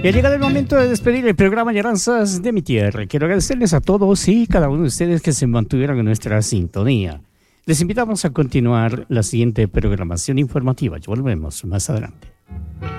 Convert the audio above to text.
Y ha llegado el momento de despedir el programa Añoranzas de mi tierra. Quiero agradecerles a todos y cada uno de ustedes que se mantuvieron en nuestra sintonía. Les invitamos a continuar la siguiente programación informativa. Ya volvemos más adelante.